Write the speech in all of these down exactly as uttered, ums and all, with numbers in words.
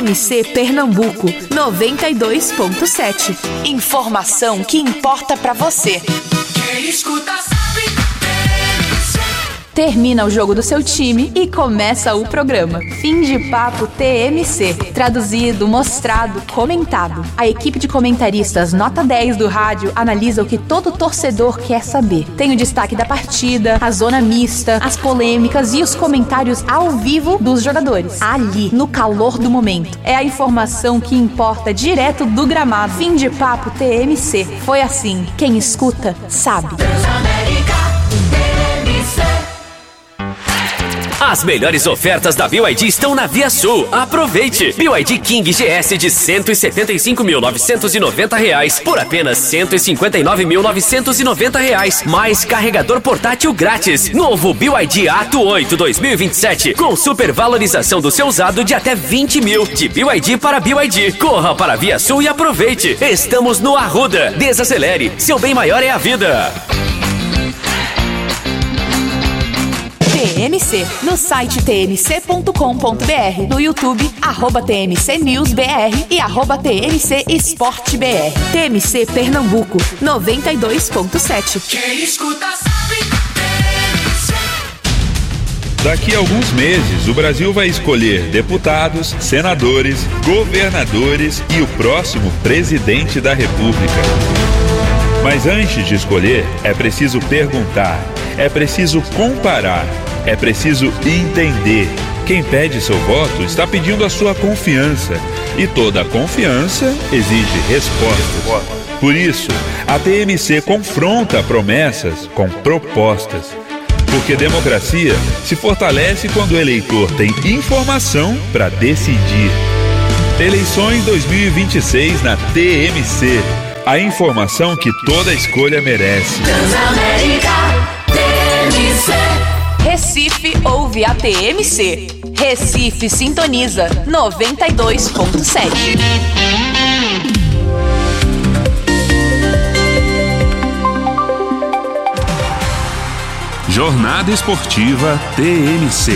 M C Pernambuco noventa e dois ponto sete. Informação que importa pra você. Quem escuta sabe. Termina o jogo do seu time e começa o programa Fim de Papo T M C. Traduzido, mostrado, comentado. A equipe de comentaristas nota dez do rádio analisa o que todo torcedor quer saber. Tem o destaque da partida, a zona mista, as polêmicas e os comentários ao vivo dos jogadores. Ali, no calor do momento. É a informação que importa direto do gramado. Fim de Papo T M C. Foi assim. Quem escuta, sabe. As melhores ofertas da B Y D estão na Via Sul. Aproveite! B Y D King G S de cento e setenta e cinco mil novecentos e noventa reais por apenas cento e cinquenta e nove mil novecentos e noventa reais. Mais carregador portátil grátis. Novo B Y D Ato oito dois mil e vinte e sete com supervalorização do seu usado de até vinte mil. De B Y D para B Y D. Corra para a Via Sul e aproveite. Estamos no Arruda. Desacelere. Seu bem maior é a vida. T M C, no site t m c ponto com ponto b r, no YouTube, arroba T M C News B R e arroba T M C Esporte B R. T M C Pernambuco, noventa e dois ponto sete. Quem escuta sabe. T M C. Daqui a alguns meses, o Brasil vai escolher deputados, senadores, governadores e o próximo presidente da República. Mas antes de escolher, é preciso perguntar, é preciso comparar, é preciso entender. Quem pede seu voto está pedindo a sua confiança. E toda confiança exige respostas. Por isso, a T M C confronta promessas com propostas. Porque democracia se fortalece quando o eleitor tem informação para decidir. Eleições dois mil e vinte e seis na T M C. A informação que toda escolha merece. Transamérica, T M C. Recife ouve a T M C. Recife sintoniza noventa e dois ponto sete. Jornada Esportiva T M C.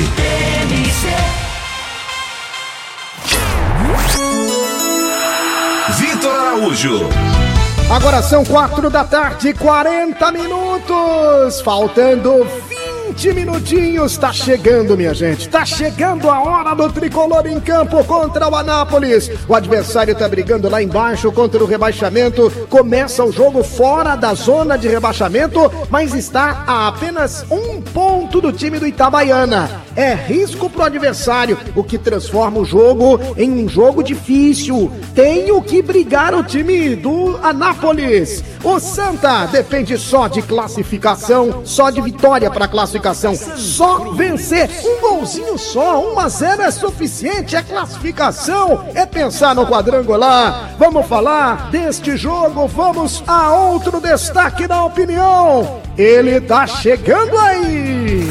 Vitor Araújo. Agora são quatro da tarde, quarenta minutos, faltando vinte minutinhos, tá chegando, minha gente, tá chegando a hora do tricolor em campo contra o Anápolis. O adversário tá brigando lá embaixo contra o rebaixamento, começa o jogo fora da zona de rebaixamento, mas está a apenas um ponto do time do Itabaiana. É risco pro adversário, o que transforma o jogo em um jogo difícil. Tem o que brigar o time do Anápolis. O Santa depende só de classificação, só de vitória para classificação, só vencer. Um golzinho só, um a zero é suficiente, é classificação, é pensar no quadrangular. Vamos falar deste jogo, vamos a outro destaque da opinião. Ele tá chegando aí.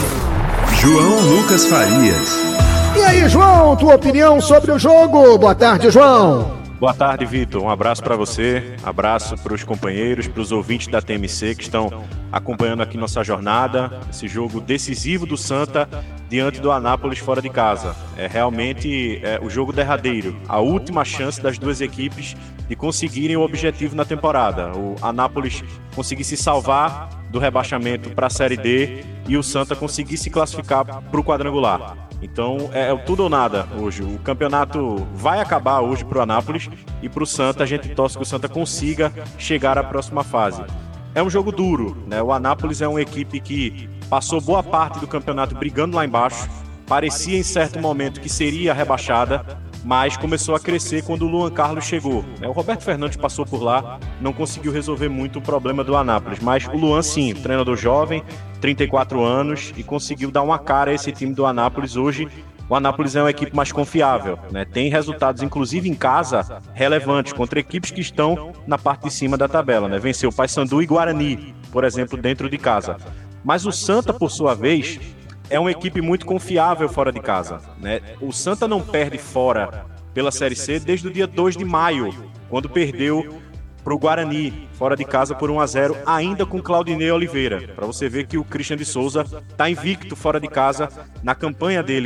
João Lucas Farias. E aí, João, tua opinião sobre o jogo? Boa tarde, João. Boa tarde, Vitor. Um abraço para você, abraço para os companheiros, para os ouvintes da T M C que estão acompanhando aqui nossa jornada, esse jogo decisivo do Santa diante do Anápolis fora de casa. É realmente é, o jogo derradeiro, a última chance das duas equipes de conseguirem o objetivo na temporada. O Anápolis conseguir se salvar do rebaixamento para a Série D e o Santa conseguir se classificar para o quadrangular. Então é, é tudo ou nada hoje. O campeonato vai acabar hoje para o Anápolis e para o Santa a gente torce que o Santa consiga chegar à próxima fase. É um jogo duro, né? O Anápolis é uma equipe que passou boa parte do campeonato brigando lá embaixo, parecia em certo momento que seria rebaixada, mas começou a crescer quando o Luan Carlos chegou. O Roberto Fernandes passou por lá, não conseguiu resolver muito o problema do Anápolis, mas o Luan sim, treinador jovem, trinta e quatro anos, e conseguiu dar uma cara a esse time do Anápolis. Hoje o Anápolis é uma equipe mais confiável, né? Tem resultados, inclusive em casa, relevantes contra equipes que estão na parte de cima da tabela, né? Venceu Paysandu e Guarani, por exemplo, dentro de casa. Mas o Santa, por sua vez, é uma equipe muito confiável fora de casa, né? O Santa não perde fora pela Série C desde o dia dois de maio, quando perdeu para o Guarani, fora de casa por um a zero, ainda com Claudinei Oliveira. Para você ver que o Christian de Souza está invicto fora de casa na campanha dele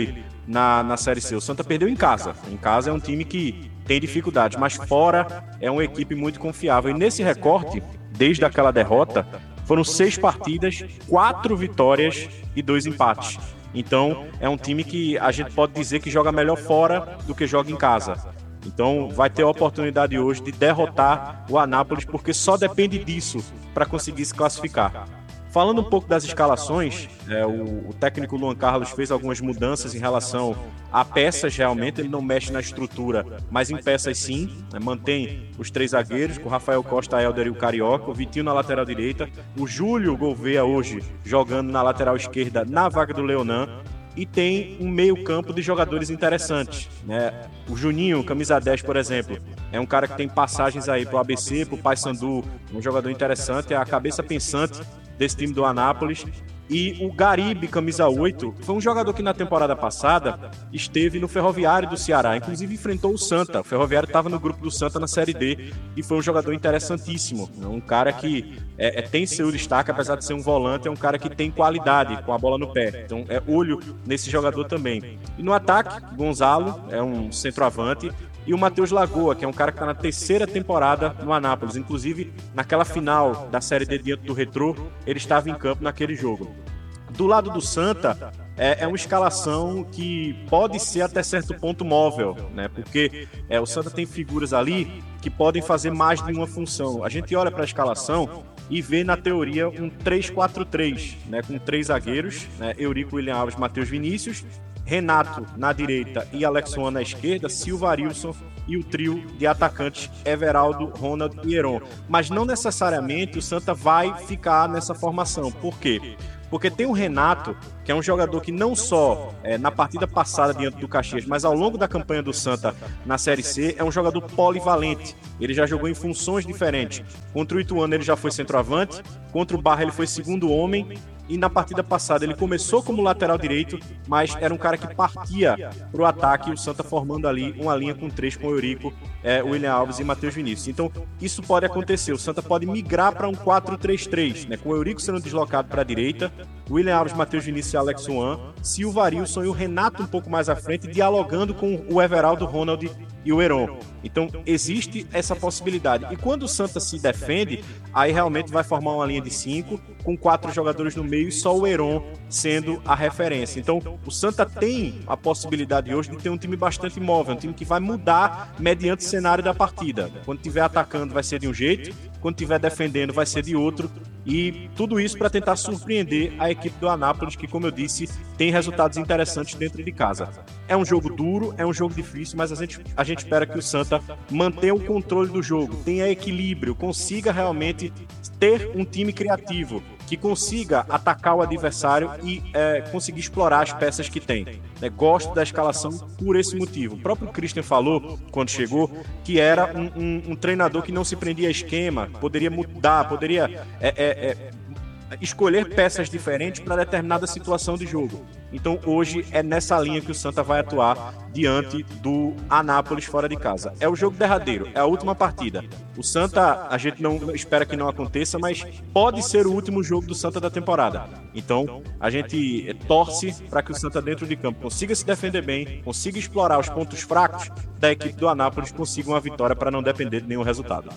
na, na Série C. O Santa perdeu em casa. Em casa é um time que tem dificuldades, mas fora é uma equipe muito confiável. E nesse recorte, desde aquela derrota, foram seis partidas, quatro vitórias e dois empates. Então, é um time que a gente pode dizer que joga melhor fora do que joga em casa. Então, vai ter a oportunidade hoje de derrotar o Anápolis, porque só depende disso para conseguir se classificar. Falando um pouco das escalações, é, o, o técnico Luan Carlos fez algumas mudanças em relação a peças, realmente. Ele não mexe na estrutura, mas em peças sim. Né, mantém os três zagueiros, com Rafael Costa, Helder e o Carioca, o Vitinho na lateral direita, o Júlio Gouveia hoje jogando na lateral esquerda na vaga do Leonan. E tem um meio campo de jogadores interessantes, né? O Juninho, camisa dez, por exemplo, é um cara que tem passagens aí pro A B C, pro Paysandu, um jogador interessante, é a cabeça pensante desse time do Anápolis. E o Garibe, camisa oito, foi um jogador que na temporada passada esteve no Ferroviário do Ceará, inclusive enfrentou o Santa. O Ferroviário estava no grupo do Santa na Série D e foi um jogador interessantíssimo. Um cara que é, é, tem seu destaque, apesar de ser um volante, é um cara que tem qualidade com a bola no pé. Então é olho nesse jogador também. E no ataque, Gonzalo é um centroavante. E o Matheus Lagoa, que é um cara que está na terceira temporada no Anápolis. Inclusive, naquela final da Série D diante do Retrô, ele estava em campo naquele jogo. Do lado do Santa, é, é uma escalação que pode ser até certo ponto móvel, né? Porque é, o Santa tem figuras ali que podem fazer mais de uma função. A gente olha para a escalação e vê na teoria um três quatro três, né? Com três zagueiros, né? Eurico, William Alves, Matheus Vinícius, Renato na direita e Alexson na esquerda, Silva Arilson e o trio de atacantes Everaldo, Ronald e Heron. Mas não necessariamente o Santa vai ficar nessa formação. Por quê? Porque tem o Renato, que é um jogador que não só é, na partida passada diante do Caxias, mas ao longo da campanha do Santa na Série C, é um jogador polivalente. Ele já jogou em funções diferentes. Contra o Ituano ele já foi centroavante, contra o Barra ele foi segundo homem, e na partida passada ele começou como lateral direito, mas era um cara que partia para o ataque, o Santa formando ali uma linha com três, com o Eurico, é, William Alves e Matheus Vinícius. Então isso pode acontecer, o Santa pode migrar para um quatro três três, né, com o Eurico sendo deslocado para a direita, William Alves, Matheus Vinícius e Alex Juan, Silva Arilson e o Renato um pouco mais à frente, dialogando com o Everaldo, Ronald e o Heron. Então existe essa possibilidade. E quando o Santa se defende, aí realmente vai formar uma linha de cinco, com quatro jogadores no meio e só o Heron sendo a referência. Então o Santa tem a possibilidade hoje de ter um time bastante móvel, um time que vai mudar mediante o cenário da partida. Quando estiver atacando vai ser de um jeito, quando estiver defendendo vai ser de outro, e tudo isso para tentar surpreender a equipe do Anápolis, que, como eu disse, tem resultados interessantes dentro de casa. É um jogo duro, é um jogo difícil, mas a gente, a gente espera que o Santa mantenha o controle do jogo, tenha equilíbrio, consiga realmente ter um time criativo, que consiga atacar o adversário e é, conseguir explorar as peças que tem. É, gosto da escalação por esse motivo. O próprio Christian falou, quando chegou, que era um, um, um treinador que não se prendia a esquema, poderia mudar, poderia é, é, é, escolher peças diferentes para determinada situação de jogo. Então hoje é nessa linha que o Santa vai atuar diante do Anápolis fora de casa. É o jogo derradeiro, é a última partida. O Santa, a gente não espera que não aconteça, mas pode ser o último jogo do Santa da temporada. Então a gente torce para que o Santa dentro de campo consiga se defender bem, consiga explorar os pontos fracos da equipe do Anápolis, consiga uma vitória para não depender de nenhum resultado.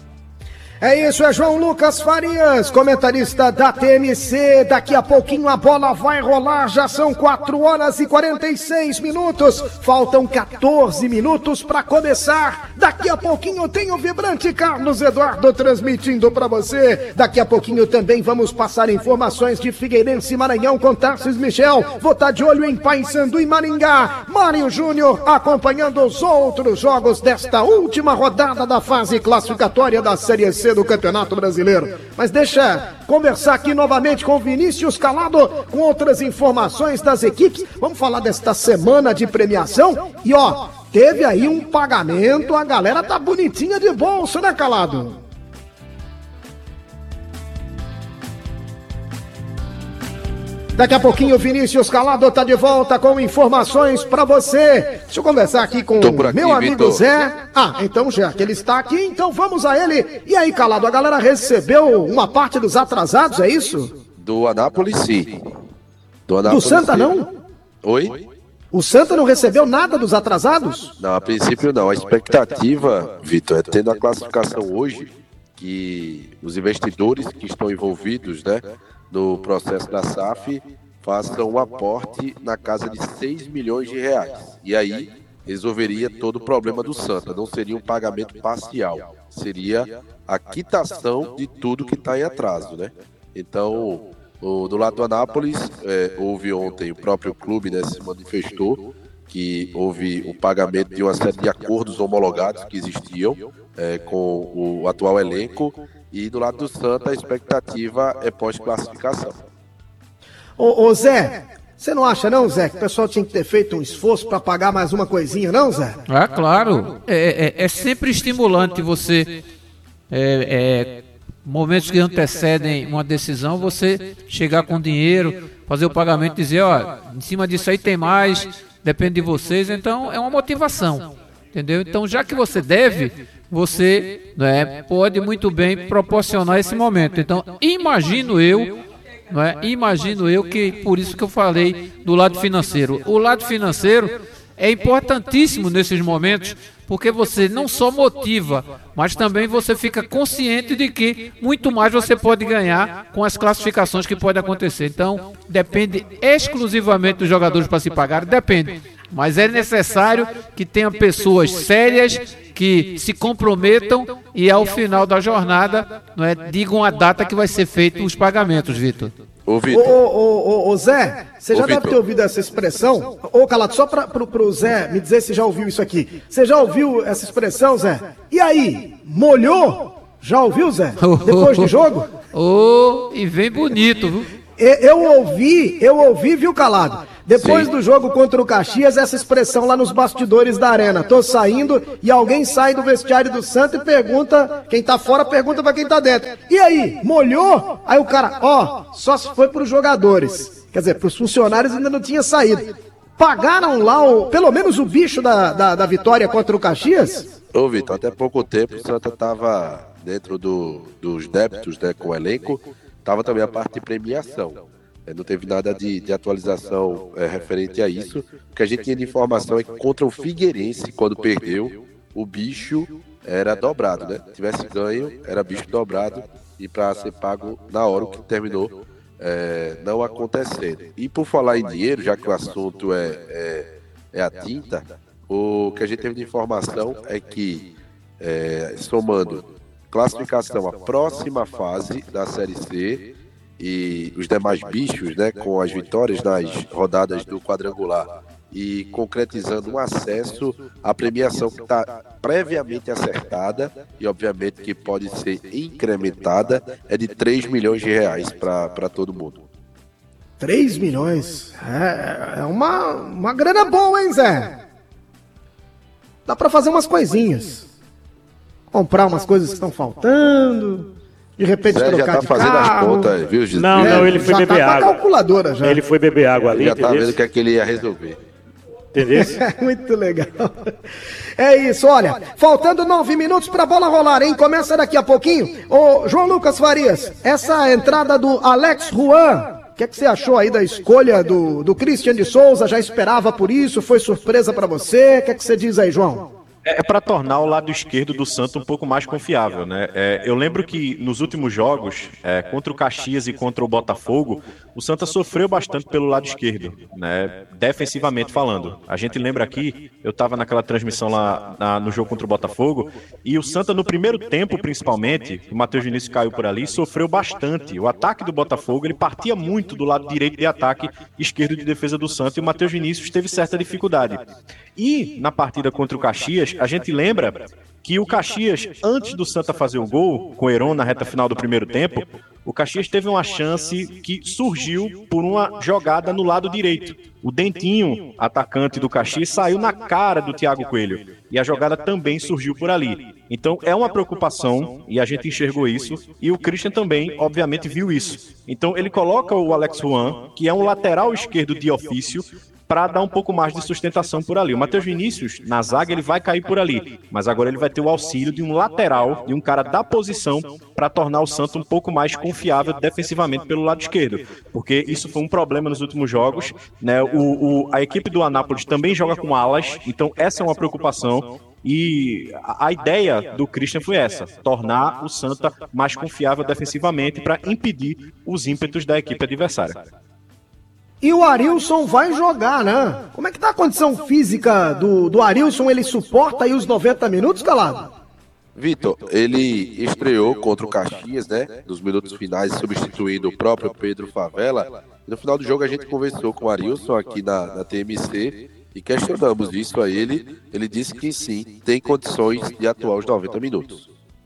É isso, é João Lucas Farias, comentarista da T M C. Daqui a pouquinho a bola vai rolar, já são quatro horas e quarenta e seis minutos. Faltam quatorze minutos para começar. Daqui a pouquinho tem o vibrante Carlos Eduardo transmitindo para você. Daqui a pouquinho também vamos passar informações de Figueirense e Maranhão com Tarcísio Michel. Vou estar de olho em Paysandu e Maringá. Mário Júnior acompanhando os outros jogos desta última rodada da fase classificatória da Série C do Campeonato Brasileiro. Mas deixa conversar aqui novamente com o Vinícius Calado com outras informações das equipes. Vamos falar desta semana de premiação e ó, teve aí um pagamento, a galera tá bonitinha de bolso, né, Calado? Daqui a pouquinho o Vinícius Calado tá de volta com informações pra você. Deixa eu conversar aqui com o meu amigo Vitor. Zé. Ah, então já que ele está aqui, então vamos a ele. E aí, Calado, a galera recebeu uma parte dos atrasados, é isso? Do Anápolis, sim. Do, Anápolis, do Santa, sim. não? Oi? O Santa não recebeu nada dos atrasados? Não, a princípio não. A expectativa, Vitor, é tendo a classificação hoje, que os investidores que estão envolvidos, né, no processo da S A F façam um aporte na casa de seis milhões de reais. E aí resolveria todo o problema do Santa. Não seria um pagamento parcial, seria a quitação de tudo que está em atraso, né? Então, o, do lado do Anápolis, é, houve ontem, o próprio clube, né, se manifestou que houve o pagamento de uma série de acordos homologados que existiam é, com o atual elenco, e do lado do Santa a expectativa é pós-classificação. Ô, ô Zé, você não acha não, Zé, que o pessoal tinha que ter feito um esforço para pagar mais uma coisinha, não, Zé? Ah, claro. É, é, é sempre estimulante você, é, é, momentos que antecedem uma decisão, você chegar com dinheiro, fazer o pagamento e dizer, ó, em cima disso aí tem mais, depende de vocês. Então é uma motivação, entendeu? Então já que você deve, você, né, pode muito bem proporcionar esse momento. Então imagino eu, não é? Imagino eu que, por isso que eu falei do lado financeiro. O lado financeiro é importantíssimo nesses momentos, porque você não só motiva, mas também você fica consciente de que muito mais você pode ganhar com as classificações que podem acontecer. Então, depende exclusivamente dos jogadores para se pagar, depende. Mas é necessário que tenha pessoas sérias, que se comprometam e ao final da jornada, não é, digam a data que vai ser feito os pagamentos, Vitor. Ô, Vitor. Ô, ô, ô, ô, Zé, você já ô, deve ter ouvido essa expressão. Ô, Calato, só para pro, pro Zé me dizer se já ouviu isso aqui. Você já ouviu essa expressão, Zé? E aí, molhou? Já ouviu, Zé? Depois do jogo? Ô, oh, e vem bonito, viu? Eu ouvi, eu ouvi, viu, Calado? Depois Sim. do jogo contra o Caxias, essa expressão lá nos bastidores da arena. Tô saindo e alguém sai do vestiário do Santa e pergunta, quem tá fora pergunta pra quem tá dentro. E aí, molhou? Aí o cara, ó, só se foi pros jogadores. Quer dizer, pros funcionários ainda não tinha saído. Pagaram lá, o, pelo menos o bicho da, da, da vitória contra o Caxias? Ô, Vitor, até pouco tempo o Santa tava dentro do, dos débitos, né, com o elenco. Tava também a parte de premiação. Não teve nada de, de atualização é, referente a isso. O que a gente tinha de informação é que contra o Figueirense, quando perdeu, o bicho era dobrado, né? Se tivesse ganho, era bicho dobrado e para ser pago na hora, o que terminou é, não acontecendo. E por falar em dinheiro, já que o assunto é, é, é a tinta, o que a gente teve de informação é que, é, somando classificação à próxima fase da Série C e os demais bichos, né, com as vitórias nas rodadas do quadrangular e concretizando um acesso à premiação que está previamente acertada e obviamente que pode ser incrementada, é de três milhões de reais para todo mundo. três milhões? É, é uma, uma grana boa, hein, Zé? Dá para fazer umas coisinhas. Comprar umas coisas que estão faltando... De repente Zé trocar já tá de fazendo carro. as contas, viu, Gisele? Não, não, ele foi já beber tá água. Com a calculadora já. Ele foi beber água ali, já tá entendeu? vendo o que é que ele ia resolver. Entendeu? É muito legal. É isso, olha, faltando nove minutos pra bola rolar, hein? Começa daqui a pouquinho. Ô, João Lucas Farias, essa entrada do Alex Juan, o que, é que você achou aí da escolha do, do Christian de Souza? Já esperava por isso? Foi surpresa pra você? O que, é que você diz aí, João? É para tornar o lado esquerdo do Santa um pouco mais confiável, né? É, eu lembro que nos últimos jogos, é, contra o Caxias e contra o Botafogo, o Santa sofreu bastante pelo lado esquerdo, né? Defensivamente falando. A gente lembra aqui, eu estava naquela transmissão lá na, no jogo contra o Botafogo, e o Santa no primeiro tempo, principalmente, o Matheus Vinícius caiu por ali, sofreu bastante. O ataque do Botafogo, ele partia muito do lado direito de ataque, esquerdo de defesa do Santa, e o Matheus Vinícius teve certa dificuldade. E na partida contra o Caxias, a gente lembra que o Caxias, antes do Santa fazer o gol, com o Heron na reta final do primeiro tempo, o Caxias teve uma chance que surgiu por uma jogada no lado direito. O Dentinho, atacante do Caxias, saiu na cara do Thiago Coelho. E a jogada também surgiu por ali. Então é uma preocupação, e a gente enxergou isso, e o Christian também, obviamente, viu isso. Então ele coloca o Alex Juan, que é um lateral esquerdo de ofício, para dar um pouco mais de sustentação por ali. O Matheus Vinícius, na zaga, ele vai cair por ali, mas agora ele vai ter o auxílio de um lateral, de um cara da posição, para tornar o Santa um pouco mais confiável defensivamente pelo lado esquerdo, porque isso foi um problema nos últimos jogos, né? O, o, a equipe do Anápolis também joga com alas, então essa é uma preocupação. E a, a ideia do Christian foi essa, tornar o Santa mais confiável defensivamente para impedir os ímpetos da equipe adversária. E o Arilson vai jogar, né? Como é que tá a condição física do, do Arilson? Ele suporta aí os noventa minutos, Calado? Vitor, ele estreou contra o Caxias, né? Nos minutos finais, substituindo o próprio Pedro Favela. E no final do jogo a gente conversou com o Arilson aqui na, na T M C e questionamos isso a ele. Ele disse que sim, tem condições de atuar os noventa minutos.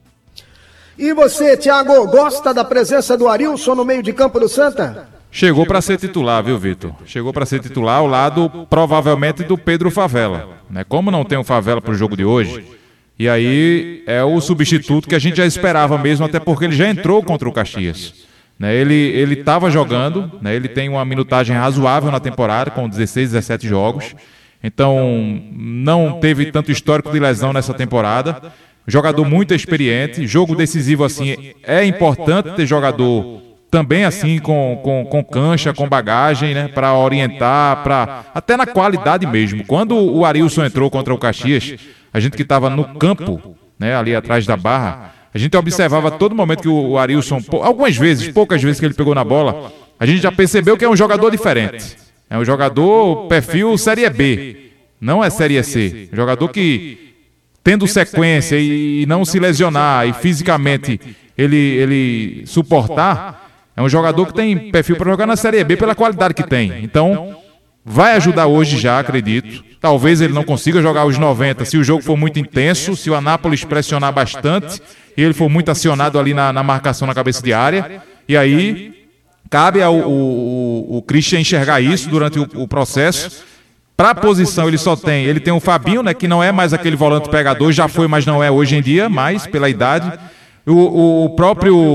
E você, Thiago, gosta da presença do Arilson no meio de campo do Santa? Chegou para ser titular, viu, Vitor? Chegou para ser titular ao lado, provavelmente, do Pedro Favela. Né? Como não tem o Favela para o jogo de hoje, e aí é o substituto que a gente já esperava mesmo, até porque ele já entrou contra o Caxias. Né? Ele estava jogando, né? Ele tem uma minutagem razoável na temporada, com dezesseis, dezessete jogos. Então, não teve tanto histórico de lesão nessa temporada. Jogador muito experiente, jogo decisivo assim, é importante ter jogador também assim com, com, com cancha, com bagagem, né, para orientar, para até na qualidade mesmo. Quando o Arilson entrou contra o Caxias, a gente que estava no campo, né, ali atrás da barra, a gente observava a todo momento que o Arilson, algumas vezes, poucas vezes que ele pegou na bola, a gente já percebeu que é um jogador diferente. É um jogador perfil Série B, não é Série C. Jogador que, tendo sequência e não se lesionar e fisicamente ele, ele suportar, é um jogador que tem perfil para jogar na Série B pela qualidade que tem. Então, vai ajudar hoje já, acredito. Talvez ele não consiga jogar os noventa se o jogo for muito intenso, se o Anápolis pressionar bastante e ele for muito acionado ali na, na marcação na cabeça de área. E aí, cabe ao o, o, o Christian enxergar isso durante o, o processo. Para a posição ele só tem, ele tem o Fabinho, né, que não é mais aquele volante pegador, já foi, mas não é hoje em dia, mais pela idade. O, o próprio